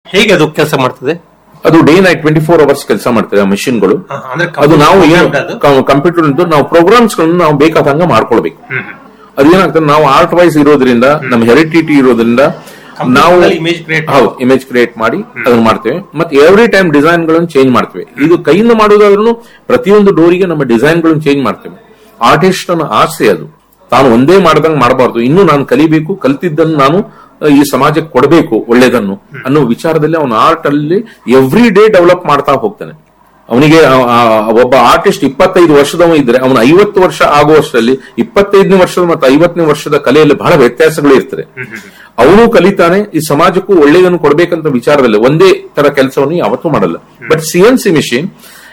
ಹೇಗೆ ಅದು ಕೆಲಸ ಮಾಡ್ತದೆ? ಅದು ಡೇ ನೈಟ್ 24 ಅವರ್ಸ್ ಕೆಲಸ ಮಾಡ್ತೇವೆ ಆ ಮೆಷಿನ್ಗಳು. ಅದು ನಾವು ಕಂಪ್ಯೂಟರ್ ನಾವು ಪ್ರೋಗ್ರಾಮ್ಸ್ ಗಳನ್ನು ನಾವು ಬೇಕಾದಂಗ ಮಾಡ್ಕೊಳ್ಬೇಕು. ಅದೇನಾಗ್ತದೆ, ನಾವು ಆರ್ಟ್ ವೈಸ್ ಇರೋದ್ರಿಂದ, ನಮ್ಮ ಹೆರಿಡಿಟಿ ಇರೋದ್ರಿಂದ ನಾವು ಇಮೇಜ್ ಕ್ರಿಯೇಟ್ ಮಾಡಿ ಅದನ್ನ ಮಾಡ್ತೇವೆ. ಮತ್ತೆ ಎವ್ರಿ ಟೈಮ್ ಡಿಸೈನ್ ಗಳನ್ನು ಚೇಂಜ್ ಮಾಡ್ತೇವೆ. ಇದು ಕೈಯಿಂದ ಮಾಡೋದಾದ್ರೂ ಪ್ರತಿಯೊಂದು ಡೋರಿಗೆ ನಮ್ಮ ಡಿಸೈನ್ ಗಳನ್ನು ಚೇಂಜ್ ಮಾಡ್ತೇವೆ. ಆರ್ಟಿಸ್ಟ್ ಅನ್ನ ಆಸೆ ಅದು, ತಾನು ಒಂದೇ ಮಾಡ್ದಂಗ್ ಮಾಡಬಾರ್ದು, ಇನ್ನು ನಾನು ಕಲಿಬೇಕು, ಕಲ್ತಿದ್ದನ್ನು ನಾನು ಈ ಸಮಾಜಕ್ಕೆ ಕೊಡಬೇಕು ಒಳ್ಳೇದನ್ನು ಅನ್ನೋ ವಿಚಾರದಲ್ಲಿ ಅವನ ಆರ್ಟ್ ಅಲ್ಲಿ ಎವ್ರಿ ಡೇ ಡೆವಲಪ್ ಮಾಡ್ತಾ ಹೋಗ್ತಾನೆ. ಅವನಿಗೆ ಒಬ್ಬ ಆರ್ಟಿಸ್ಟ್ 25 ವರ್ಷದವ ಇದ್ರೆ ಅವನು 50 ವರ್ಷ ಆಗುವಷ್ಟರಲ್ಲಿ 25ನೇ ವರ್ಷದ ಮತ್ತು 50ನೇ ವರ್ಷದ ಕಲೆಯಲ್ಲಿ ಬಹಳ ವ್ಯತ್ಯಾಸಗಳು ಇರ್ತದೆ. ಅವನು ಕಲಿತಾನೆ, ಈ ಸಮಾಜಕ್ಕೂ ಒಳ್ಳೆಯದನ್ನು ಕೊಡ್ಬೇಕಂತ ವಿಚಾರದಲ್ಲಿ ಒಂದೇ ತರ ಕೆಲಸವನ್ನು ಯಾವತ್ತೂ ಮಾಡಲ್ಲ. ಬಟ್ CNC ಮಿಷಿನ್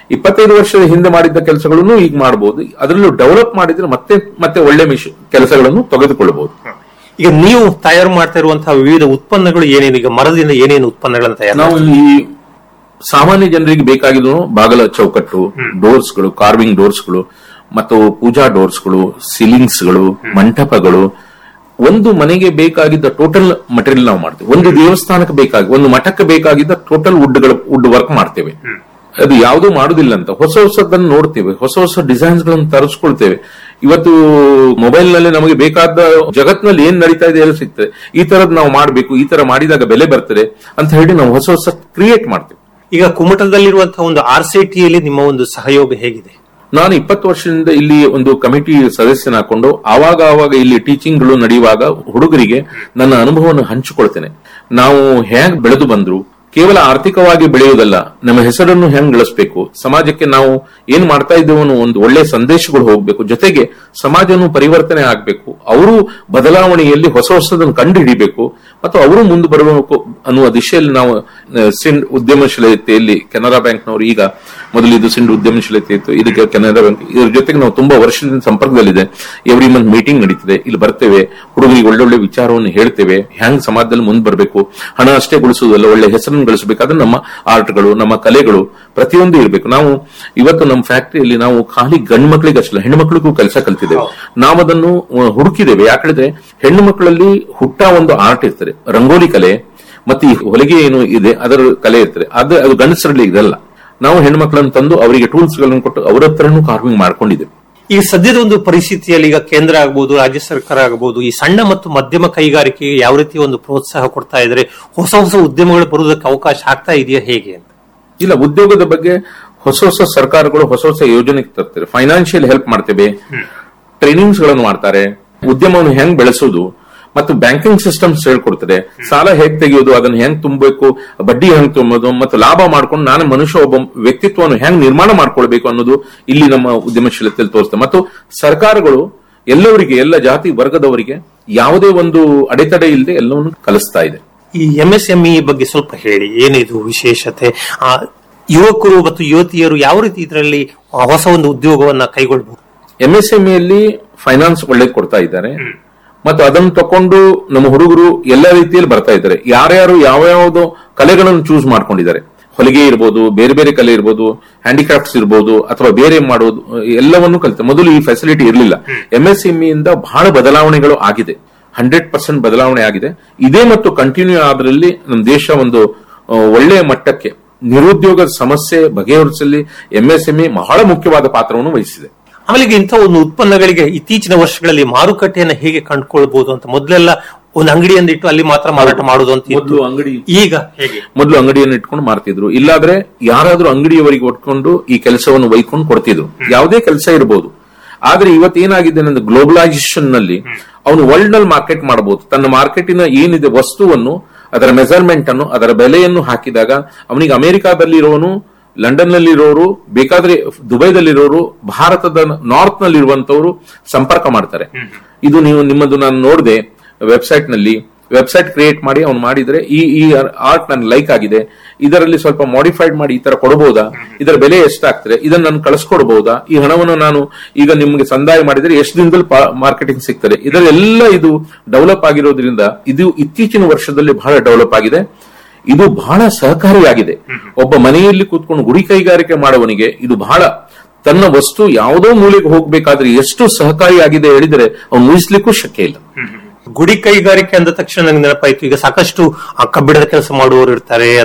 25 ವರ್ಷದ ಹಿಂದೆ ಮಾಡಿದ್ದ ಕೆಲಸಗಳನ್ನು ಈಗ ಮಾಡಬಹುದು. ಅದರಲ್ಲೂ ಡೆವಲಪ್ ಮಾಡಿದ್ರೆ ಮತ್ತೆ ಒಳ್ಳೆ ಕೆಲಸಗಳನ್ನು ತೆಗೆದುಕೊಳ್ಳಬಹುದು. ಈಗ ನೀವು ತಯಾರು ಮಾಡ್ತಾ ಇರುವಂತಹ ವಿವಿಧ ಉತ್ಪನ್ನಗಳು ಏನೇನು? ಈಗ ಮರದಿಂದ ಏನೇನು ಉತ್ಪನ್ನಗಳನ್ನು ತಯಾರು? ನಾವು ಈ ಸಾಮಾನ್ಯ ಜನರಿಗೆ ಬೇಕಾಗಿದ್ದು ಬಾಗಲ ಚೌಕಟ್ಟು, ಡೋರ್ಸ್ಗಳು, ಕಾರ್ವಿಂಗ್ ಡೋರ್ಸ್ಗಳು, ಮತ್ತು ಪೂಜಾ ಡೋರ್ಸ್ಗಳು, ಸೀಲಿಂಗ್ಸ್ಗಳು, ಮಂಟಪಗಳು, ಒಂದು ಮನೆಗೆ ಬೇಕಾಗಿದ್ದ ಟೋಟಲ್ ಮಟೀರಿಯಲ್ ನಾವು ಮಾಡ್ತೇವೆ. ಒಂದು ದೇವಸ್ಥಾನಕ್ಕೆ ಒಂದು ಮಠಕ್ಕೆ ಬೇಕಾಗಿದ್ದ ಟೋಟಲ್ ವುಡ್ ವರ್ಕ್ ಮಾಡ್ತೇವೆ. ಅದು ಯಾವುದೂ ಮಾಡುದಿಲ್ಲ ಅಂತ ಹೊಸದನ್ನು ನೋಡ್ತೇವೆ, ಹೊಸ ಡಿಸೈನ್ಸ್ ಗಳನ್ನು ತರಿಸ್ಕೊಳ್ತೇವೆ. ಇವತ್ತು ಮೊಬೈಲ್ ನಲ್ಲಿ ನಮಗೆ ಬೇಕಾದ ಜಗತ್ನಲ್ಲಿ ಏನ್ ನಡೀತಾ ಇದೆ ಎಲ್ಲ ಸಿಗ್ತದೆ. ಈ ತರದ್ ನಾವು ಮಾಡಬೇಕು, ಈ ತರ ಮಾಡಿದಾಗ ಬೆಲೆ ಬರ್ತದೆ ಅಂತ ಹೇಳಿ ನಾವು ಹೊಸ ಕ್ರಿಯೇಟ್ ಮಾಡ್ತೇವೆ. ಈಗ ಕುಮಟದಲ್ಲಿರುವಂತಹ ಒಂದು RCTಯಲ್ಲಿ ನಿಮ್ಮ ಒಂದು ಸಹಯೋಗ ಹೇಗಿದೆ? ನಾನು 20 ವರ್ಷದಿಂದ ಇಲ್ಲಿ ಒಂದು ಕಮಿಟಿ ಸದಸ್ಯನಾಕೊಂಡು ಆವಾಗ ಇಲ್ಲಿ ಟೀಚಿಂಗ್ ಗಳು ನಡೆಯುವಾಗ ಹುಡುಗರಿಗೆ ನನ್ನ ಅನುಭವವನ್ನು ಹಂಚಿಕೊಳ್ತೇನೆ. ನಾವು ಹೇಗ್ ಬೆಳೆದು ಬಂದ್ರು, ಕೇವಲ ಆರ್ಥಿಕವಾಗಿ ಬೆಳೆಯುವುದಲ್ಲ, ನಮ್ಮ ಹೆಸರನ್ನು ಹೆಂಗ್ ಗಳಿಸಬೇಕು, ಸಮಾಜಕ್ಕೆ ನಾವು ಏನ್ ಮಾಡ್ತಾ ಇದ್ದೇವೆ ಅನ್ನೋ ಒಂದು ಒಳ್ಳೆ ಸಂದೇಶಗಳು ಹೋಗ್ಬೇಕು, ಜೊತೆಗೆ ಸಮಾಜನು ಪರಿವರ್ತನೆ ಆಗ್ಬೇಕು, ಅವರು ಬದಲಾವಣೆಯಲ್ಲಿ ಹೊಸದನ್ನು ಕಂಡು ಹಿಡಿಬೇಕು ಮತ್ತು ಅವರು ಮುಂದೆ ಬರಬೇಕು ಅನ್ನುವ ದಿಶೆಯಲ್ಲಿ ನಾವು ಸಿಂಡ್ ಉದ್ಯಮಶೀಲತೆಯಲ್ಲಿ ಕೆನರಾ ಬ್ಯಾಂಕ್ನವರು, ಈಗ ಮೊದಲು ಇದು ಸಿಂಡ್ ಉದ್ಯಮಶೀಲತೆ ಇತ್ತು, ಇದಕ್ಕೆ ಕೆನರಾ ಬ್ಯಾಂಕ್, ಇದ್ರ ಜೊತೆಗೆ ನಾವು ತುಂಬಾ ವರ್ಷದಿಂದ ಸಂಪರ್ಕದಲ್ಲಿದೆ. ಎವ್ರಿ ಮಂತ್ ಮೀಟಿಂಗ್ ನಡೀತಿದೆ, ಇಲ್ಲಿ ಬರ್ತೇವೆ, ಹುಡುಗರಿಗೆ ಒಳ್ಳೊಳ್ಳೆ ವಿಚಾರವನ್ನು ಹೇಳ್ತೇವೆ, ಹೆಂಗ್ ಸಮಾಜದಲ್ಲಿ ಮುಂದೆ ಬರಬೇಕು, ಹಣ ಅಷ್ಟೇ ಗಳಿಸುವುದಲ್ಲ, ಒಳ್ಳೆ ಹೆಸರನ್ನು ಗಳಿಸಬೇಕಾದ್ರೆ ನಮ್ಮ ಆರ್ಟ್ಗಳು, ನಮ್ಮ ಕಲೆಗಳು ಪ್ರತಿಯೊಂದು ಇರಬೇಕು. ನಾವು ಇವತ್ತು ನಮ್ಮ ಫ್ಯಾಕ್ಟರಿಯಲ್ಲಿ ನಾವು ಖಾಲಿ ಗಂಡು ಮಕ್ಕಳಿಗೆ ಅಷ್ಟಲ್ಲ, ಹೆಣ್ಣು ಮಕ್ಕಳಿಗೂ ಕೆಲಸ ಕಲ್ತಿದ್ದೇವೆ. ನಾವು ಅದನ್ನು ಹುಡುಕಿದ್ದೇವೆ. ಯಾಕಂದ್ರೆ ಹೆಣ್ಣು ಮಕ್ಕಳಲ್ಲಿ ಹುಟ್ಟ ಒಂದು ಆರ್ಟ್ ಇರ್ತದೆ, ರಂಗೋಲಿ ಕಲೆ, ಮತ್ತೆ ಈ ಹೊಲಿಗೆ ಏನು ಇದೆ ಅದರ ಕಲೆ ಇರ್ತದೆ. ಅದು ಗಂಡಸರಲ್ಲಿ ಇದಲ್ಲ. ನಾವು ಹೆಣ್ಣು ಮಕ್ಕಳನ್ನು ತಂದು ಅವರಿಗೆ ಟೂಲ್ಸ್ ಗಳನ್ನು ಕೊಟ್ಟು ಅವರ ಹತ್ರನೂ ಕಾರ್ವಿಂಗ್ ಮಾಡ್ಕೊಂಡಿದ್ದೇವೆ. ಈ ಸದ್ಯದ ಒಂದು ಪರಿಸ್ಥಿತಿಯಲ್ಲಿ ಈಗ ಕೇಂದ್ರ ಆಗಬಹುದು, ರಾಜ್ಯ ಸರ್ಕಾರ ಆಗಬಹುದು, ಈ ಸಣ್ಣ ಮತ್ತು ಮಧ್ಯಮ ಕೈಗಾರಿಕೆಗೆ ಯಾವ ರೀತಿ ಒಂದು ಪ್ರೋತ್ಸಾಹ ಕೊಡ್ತಾ ಇದ್ರೆ, ಹೊಸ ಉದ್ಯಮಗಳು ಬರುವುದಕ್ಕೆ ಅವಕಾಶ ಆಗ್ತಾ ಇದೆಯಾ ಹೇಗೆ ಅಂತ? ಇಲ್ಲ, ಉದ್ಯೋಗದ ಬಗ್ಗೆ ಹೊಸ ಸರ್ಕಾರಗಳು ಹೊಸ ಯೋಜನೆ ತರ್ತಾರೆ. ಫೈನಾನ್ಷಿಯಲ್ ಹೆಲ್ಪ್ ಮಾಡ್ತೇವೆ, ಟ್ರೈನಿಂಗ್ಸ್ ಗಳನ್ನು ಮಾಡ್ತಾರೆ, ಉದ್ಯಮವನ್ನು ಹೆಂಗ್ ಬೆಳೆಸೋದು ಮತ್ತು ಬ್ಯಾಂಕಿಂಗ್ ಸಿಸ್ಟಮ್ಸ್ ಹೇಳ್ಕೊಡ್ತಾರೆ, ಸಾಲ ಹೇಗ್ ತೆಗೆಯೋದು, ಅದನ್ನ ಹೆಂಗ್ ತುಂಬಬೇಕು, ಬಡ್ಡಿ ಹೆಂಗ್ ತುಂಬೋದು, ಮತ್ತು ಲಾಭ ಮಾಡ್ಕೊಂಡು ನಾನು ಮನುಷ್ಯ ಒಬ್ಬ ವ್ಯಕ್ತಿತ್ವವನ್ನು ಹೆಂಗ್ ನಿರ್ಮಾಣ ಮಾಡ್ಕೊಳ್ಬೇಕು ಅನ್ನೋದು ಇಲ್ಲಿ ನಮ್ಮ ಉದ್ಯಮಶೀಲತೆಯಲ್ಲಿ ತೋರಿಸ್ತದೆ. ಮತ್ತು ಸರ್ಕಾರಗಳು ಎಲ್ಲವರಿಗೆ, ಎಲ್ಲ ಜಾತಿ ವರ್ಗದವರಿಗೆ ಯಾವುದೇ ಒಂದು ಅಡೆತಡೆ ಇಲ್ಲದೆ ಎಲ್ಲವನ್ನು ಕಲಿಸ್ತಾ ಇದೆ. ಈ MSME ಬಗ್ಗೆ ಸ್ವಲ್ಪ ಹೇಳಿ, ಏನಿದು ವಿಶೇಷತೆ? ಯುವಕರು ಮತ್ತು ಯುವತಿಯರು ಯಾವ ರೀತಿ ಇದರಲ್ಲಿ ಹೊಸ ಒಂದು ಉದ್ಯೋಗವನ್ನ ಕೈಗೊಳ್ಳಬಹುದು? MSMEಯಲ್ಲಿ ಫೈನಾನ್ಸ್ ಒಳ್ಳೆ ಕೊಡ್ತಾ ಇದ್ದಾರೆ ಮತ್ತು ಅದನ್ನು ತಕೊಂಡು ನಮ್ಮ ಹುಡುಗರು ಎಲ್ಲ ರೀತಿಯಲ್ಲಿ ಬರ್ತಾ ಇದ್ದಾರೆ. ಯಾರ್ಯಾರು ಯಾವ್ಯಾವ್ದು ಕಲೆಗಳನ್ನು ಚೂಸ್ ಮಾಡ್ಕೊಂಡಿದ್ದಾರೆ, ಹೊಲಿಗೆ ಇರ್ಬೋದು, ಬೇರೆ ಬೇರೆ ಕಲೆ ಇರ್ಬೋದು, ಹ್ಯಾಂಡಿಕ್ರಾಫ್ಟ್ಸ್ ಇರ್ಬೋದು, ಅಥವಾ ಬೇರೆ ಮಾಡೋದು, ಎಲ್ಲವನ್ನೂ ಕಲಿತಾರೆ. ಮೊದಲು ಈ ಫೆಸಿಲಿಟಿ ಇರಲಿಲ್ಲ. MSME ಇಂದ ಬಹಳ ಬದಲಾವಣೆಗಳು ಆಗಿದೆ, 100% ಬದಲಾವಣೆ ಆಗಿದೆ. ಇದೇ ಮತ್ತು ಕಂಟಿನ್ಯೂ ಆದ್ರಲ್ಲಿ ನಮ್ಮ ದೇಶ ಒಂದು ಒಳ್ಳೆಯ ಮಟ್ಟಕ್ಕೆ ನಿರುದ್ಯೋಗದ ಸಮಸ್ಯೆ ಬಗೆಹರಿಸಲಿ MSME ಬಹಳ ಮುಖ್ಯವಾದ ಪಾತ್ರವನ್ನು ವಹಿಸಿದೆ. ಆಮೇಲೆ ಇಂಥ ಒಂದು ಉತ್ಪನ್ನಗಳಿಗೆ ಇತ್ತೀಚಿನ ವರ್ಷಗಳಲ್ಲಿ ಮಾರುಕಟ್ಟೆಯನ್ನು ಹೇಗೆ ಕಂಡುಕೊಳ್ಬಹುದು ಅಂತ? ಮೊದಲೆಲ್ಲ ಒಂದು ಅಂಗಡಿಯನ್ನು ಇಟ್ಟು ಅಲ್ಲಿ ಮಾತ್ರ ಮಾರಾಟ ಮಾಡುವುದು ಅಂತ ಇತ್ತು. ಈಗ ಹೇಗೆ? ಮೊದಲು ಅಂಗಡಿಯನ್ನು ಇಟ್ಕೊಂಡು ಮಾರ್ತಿದ್ರು, ಇಲ್ಲಾದ್ರೆ ಯಾರಾದ್ರೂ ಅಂಗಡಿಯವರಿಗೆ ಒಟ್ಕೊಂಡು ಈ ಕೆಲಸವನ್ನು ವಹಿಕೊಂಡು ಕೊಡ್ತಿದ್ರು. ಯಾವುದೇ ಕೆಲಸ ಇರಬಹುದು. ಆದ್ರೆ ಇವತ್ತೇನಾಗಿದೆ ಅಂದ್ರೆ ಗ್ಲೋಬಲೈಸೇಷನ್ ನಲ್ಲಿ ಅವನು ವರ್ಲ್ಡ್ ನಲ್ಲಿ ಮಾರ್ಕೆಟ್ ಮಾಡಬಹುದು. ತನ್ನ ಮಾರ್ಕೆಟಿನ ಏನಿದೆ ವಸ್ತುವನ್ನು, ಅದರ ಮೆಜರ್ಮೆಂಟ್ ಅನ್ನು, ಅದರ ಬೆಲೆಯನ್ನು ಹಾಕಿದಾಗ ಅವನಿಗೆ ಅಮೆರಿಕಾದಲ್ಲಿ ಇರೋನು, ಲಂಡನ್ ನಲ್ಲಿ ಇರೋರು, ಬೇಕಾದ್ರೆ ದುಬೈದಲ್ಲಿರೋರು, ಭಾರತದ ನಾರ್ತ್ ನಲ್ಲಿ ಇರುವಂತವರು ಸಂಪರ್ಕ ಮಾಡ್ತಾರೆ. ಇದು ನಿಮ್ಮದು ನಾನು ನೋಡಿದೆ ವೆಬ್ಸೈಟ್ ಕ್ರಿಯೇಟ್ ಮಾಡಿ ಅವ್ನು ಮಾಡಿದ್ರೆ ಈ ಆರ್ಟ್ ನನ್ಗೆ ಲೈಕ್ ಆಗಿದೆ, ಇದರಲ್ಲಿ ಸ್ವಲ್ಪ ಮಾಡಿಫೈಡ್ ಮಾಡಿ ಈ ತರ ಕೊಡಬಹುದಾ, ಇದರ ಬೆಲೆ ಎಷ್ಟಾಗ್ತದೆ, ಇದನ್ನ ನಾನು ಕಳಿಸ್ಕೊಡ್ಬಹುದಾ, ಈ ಹಣವನ್ನು ನಾನು ಈಗ ನಿಮ್ಗೆ ಸಂದಾಯ ಮಾಡಿದ್ರೆ ಎಷ್ಟು ದಿನದಲ್ಲಿ ಮಾರ್ಕೆಟಿಂಗ್ ಸಿಗ್ತದೆ, ಇದರೆಲ್ಲ ಇದು ಡೆವಲಪ್ ಆಗಿರೋದ್ರಿಂದ ಇದು ಇತ್ತೀಚಿನ ವರ್ಷದಲ್ಲಿ ಬಹಳ ಡೆವಲಪ್ ಆಗಿದೆ. ಇದು ಬಹಳ ಸಹಕಾರಿಯಾಗಿದೆ. ಒಬ್ಬ ಮನೆಯಲ್ಲಿ ಕೂತ್ಕೊಂಡು ಗುಡಿ ಕೈಗಾರಿಕೆ ಮಾಡುವವನಿಗೆ ಇದು ಬಹಳ, ತನ್ನ ವಸ್ತು ಯಾವುದೋ ಮೂಲೆಗೆ ಹೋಗ್ಬೇಕಾದ್ರೆ ಎಷ್ಟು ಸಹಕಾರಿಯಾಗಿದೆ ಹೇಳಿದ್ರೆ ಅವ್ನು ಊಹಿಸ್ಲಿಕ್ಕೂ ಶಕ್ಯ ಇಲ್ಲ. ಗುಡಿ ಕೈಗಾರಿಕೆ ಅಂದ ತಕ್ಷಣ ನನಗೆ ನೆನಪಾಯ್ತು, ಈಗ ಸಾಕಷ್ಟು ಕಬ್ಬಿಣದ ಕೆಲಸ ಮಾಡುವವರು ಇರ್ತಾರೆ,